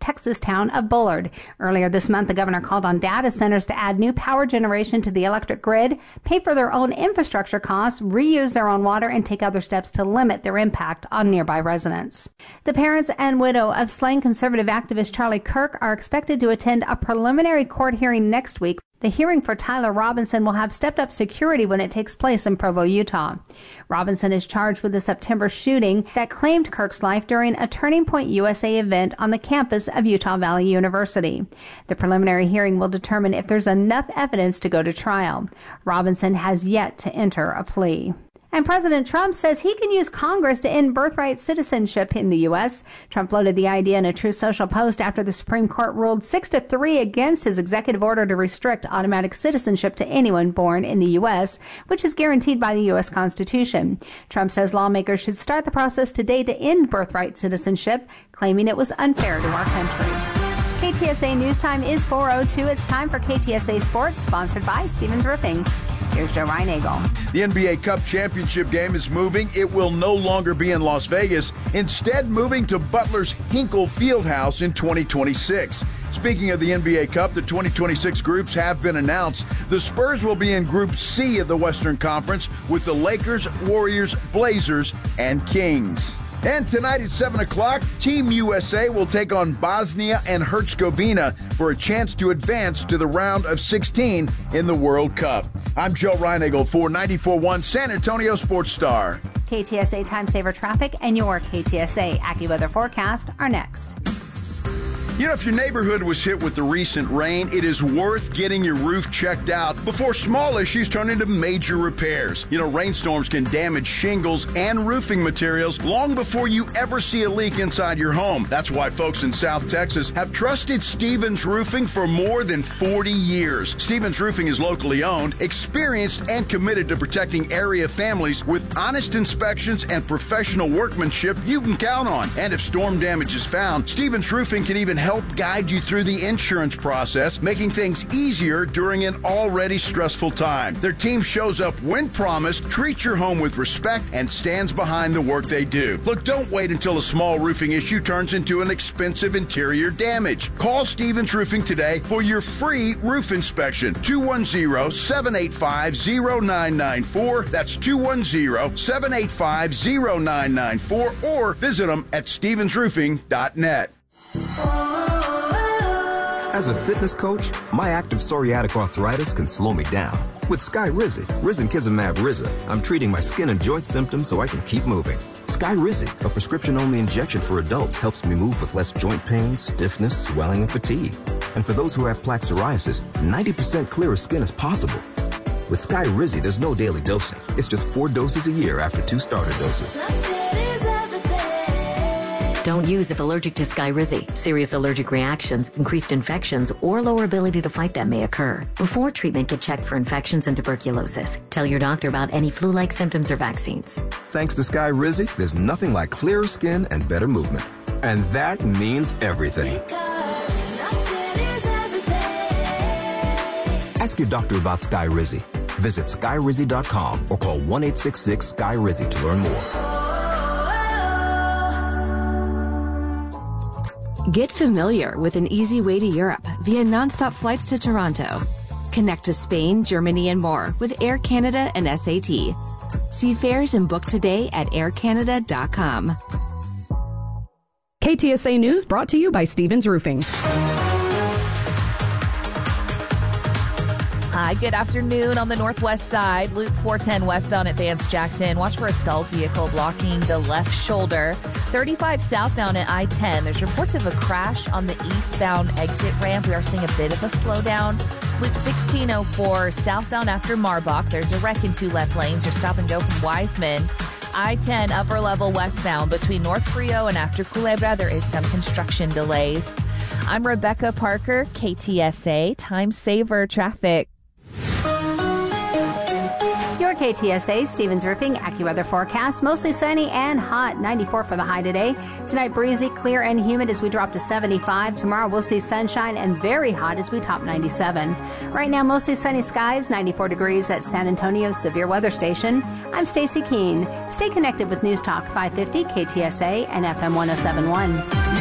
Texas town of Bullard. Earlier this month, the governor called on data centers to add new power generation to the electric grid, pay for their own infrastructure costs, reuse their own water, and take other steps to limit their impact on nearby residents. The parents and widow of slain conservative activist Charlie Kirk are expected to attend a preliminary court hearing next week. The hearing for Tyler Robinson will have stepped-up security when it takes place in Provo, Utah. Robinson is charged with the September shooting that claimed Kirk's life during a Turning Point USA event on the campus of Utah Valley University. The preliminary hearing will determine if there's enough evidence to go to trial. Robinson has yet to enter a plea. And President Trump says he can use Congress to end birthright citizenship in the U.S. Trump floated the idea in a Truth Social post after the Supreme Court ruled 6-3 against his executive order to restrict automatic citizenship to anyone born in the U.S., which is guaranteed by the U.S. Constitution. Trump says lawmakers should start the process today to end birthright citizenship, claiming it was unfair to our country. KTSA News Time is 4:02. It's time for KTSA Sports, sponsored by Stevens Roofing. Here's Joe Reinagel. The NBA Cup Championship game is moving. It will no longer be in Las Vegas, instead moving to Butler's Hinkle Fieldhouse in 2026. Speaking of the NBA Cup, the 2026 groups have been announced. The Spurs will be in Group C of the Western Conference with the Lakers, Warriors, Blazers, and Kings. And tonight at 7 o'clock, Team USA will take on Bosnia and Herzegovina for a chance to advance to the round of 16 in the World Cup. I'm Joe Reinagel for 94.1 San Antonio Sports Star. KTSA Time Saver Traffic and your KTSA AccuWeather forecast are next. You know, if your neighborhood was hit with the recent rain, it is worth getting your roof checked out before small issues turn into major repairs. You know, rainstorms can damage shingles and roofing materials long before you ever see a leak inside your home. That's why folks in South Texas have trusted Stevens Roofing for more than 40 years. Stevens Roofing is locally owned, experienced, and committed to protecting area families with honest inspections and professional workmanship you can count on. And if storm damage is found, Stevens Roofing can even help guide you through the insurance process, making things easier during an already stressful time. Their team shows up when promised, treats your home with respect, and stands behind the work they do. Look, don't wait until a small roofing issue turns into an expensive interior damage. Call Stevens Roofing today for your free roof inspection. 210-785-0994. That's 210-785-0994, or visit them at stevensroofing.net. As a fitness coach, my active psoriatic arthritis can slow me down. With Skyrizi, Risankizumab Riza, I'm treating my skin and joint symptoms so I can keep moving. Skyrizi, a prescription-only injection for adults, helps me move with less joint pain, stiffness, swelling, and fatigue. And for those who have plaque psoriasis, 90% clearer skin is possible. With Skyrizi, there's no daily dosing. It's just 4 doses a year after 2 starter doses. Don't use if allergic to Skyrizi. Serious allergic reactions, increased infections, or lower ability to fight them may occur. Before treatment, get checked for infections and tuberculosis. Tell your doctor about any flu-like symptoms or vaccines. Thanks to Skyrizi, there's nothing like clearer skin and better movement. And that means everything. Ask your doctor about Skyrizi. Visit Skyrizi.com or call 1-866-SKY-RIZI to learn more. Get familiar with an easy way to Europe via nonstop flights to Toronto. Connect to Spain, Germany, and more with Air Canada and SAT. See fares and book today at aircanada.com. KTSA News brought to you by Stevens Roofing. Hi, good afternoon on the northwest side. Loop 410 westbound at Vance Jackson. Watch for a stalled vehicle blocking the left shoulder. 35 southbound at I-10. There's reports of a crash on the eastbound exit ramp. We are seeing a bit of a slowdown. Loop 1604 southbound after Marbach. There's a wreck in 2 left lanes. Your stop and go from Wiseman. I-10 upper level westbound between North Frio and after Culebra. There is some construction delays. I'm Rebecca Parker, KTSA Time Saver Traffic. Your KTSA Stevens Roofing AccuWeather forecast. Mostly sunny and hot. 94 for the high today. Tonight, breezy, clear, and humid as we drop to 75. Tomorrow, we'll see sunshine and very hot as we top 97. Right now, mostly sunny skies. 94 degrees at San Antonio Severe Weather Station. I'm Stacy Keene. Stay connected with News Talk 550, KTSA, and FM 107.1.